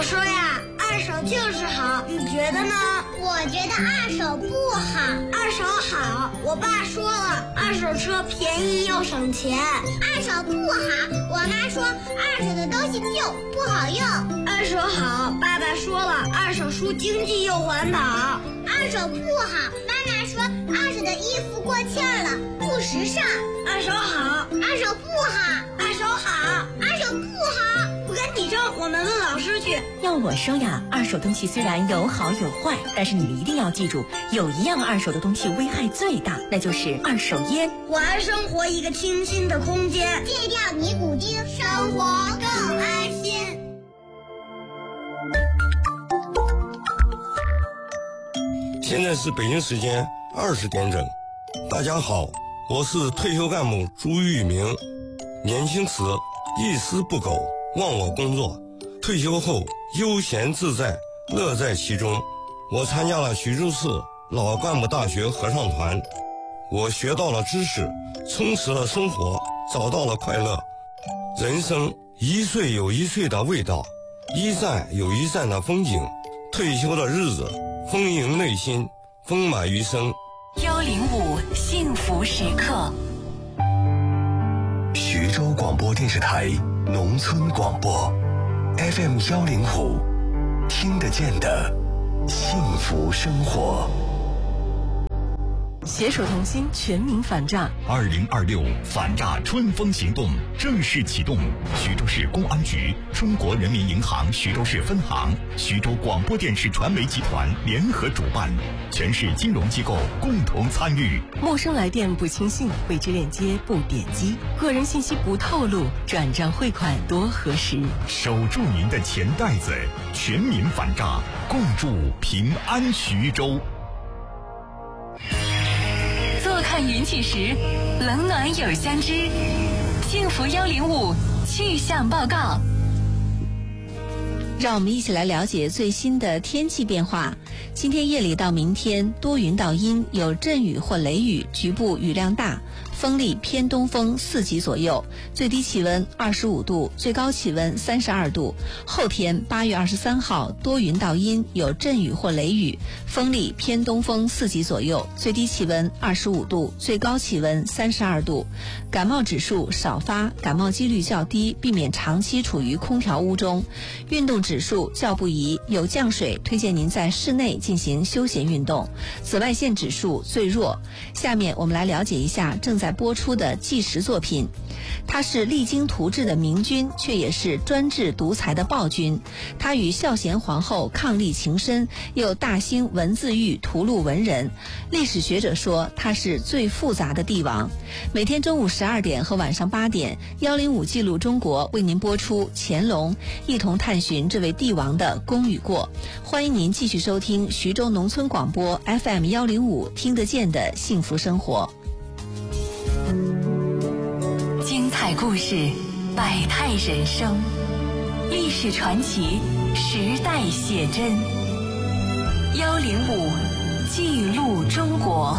说呀，二手就是好，你觉得呢？ 我觉得二手不好。 二手好，我爸说了，二手车便宜又省钱。 二手不好，我妈说二手的东西旧不好用。 二手好，爸爸说了，二手书经济又环保。 二手不好，妈妈说二手的衣服过气儿了，不时尚。 二手好， 二手不好， 二手好， 二手不好。 不跟你争，我们问老师去。 要我说呀，二手东西虽然有好有坏，但是你们一定要记住，有一样二手的东西危害最大，那就是二手烟。 我爱生活一个清新的空间， 戒掉尼古丁，生活更安心。 现在是北京时间20点整。大家好，我是退休干部朱玉明。年轻时一丝不苟，忘我工作，退休后悠闲自在，乐在其中。我参加了徐州市老干部大学合唱团，我学到了知识，充实了生活，找到了快乐。人生一岁有一岁的味道，一站有一站的风景。退休的日子丰盈内心，丰满余生。 105幸福时刻。 徐州广播电视台农村广播 FM 105，听得见的幸福生活。 携手同心，全民反诈。 2026反诈春风行动正式启动，徐州市公安局、中国人民银行徐州市分行、徐州广播电视传媒集团联合主办，全市金融机构共同参与。 陌生来电不轻信，未知链接不点击，个人信息不透露，转账汇款多核实。 守住您的钱袋子，全民反诈，共筑平安徐州。 坐看云起时，冷暖有相知。幸福105气象报告。让我们一起来了解最新的天气变化。今天夜里到明天多云到阴，有阵雨或雷雨，局部雨量大，风力偏东风4级左右，最低气温25度，最高气温32度。后天8月23号多云到阴，有阵雨或雷雨，风力偏东风4级左右，最低气温25度，最高气温32度。感冒指数少发，感冒几率较低，避免长期处于空调屋中。运动指数较不宜，有降水，推荐您在室内进行休闲运动。紫外线指数最弱。下面我们来了解一下正在播出的纪实作品。他是励精图治的明君，却也是专制独裁的暴君。他与孝贤皇后伉俪情深，又大兴文字狱，屠戮文人。历史学者说他是最复杂的帝王。每天中午12点和晚上8点，105记录中国为您播出乾隆，一同探寻这位帝王的功与过。欢迎您继续收听徐州农村广播 FM 105，听得见的幸福生活。精彩故事，百态人生，历史传奇，时代写真。105记录中国。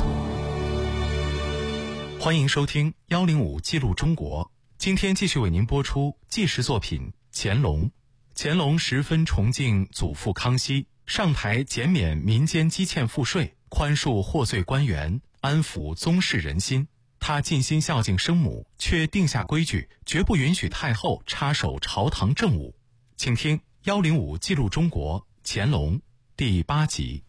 欢迎收听105记录中国。今天继续为您播出纪实作品乾隆。乾隆十分崇敬祖父康熙，上台减免民间积欠赋税，宽恕获罪官员，安抚宗室人心。他尽心孝敬生母，却定下规矩，绝不允许太后插手朝堂政务。请听105记录中国乾隆第8集。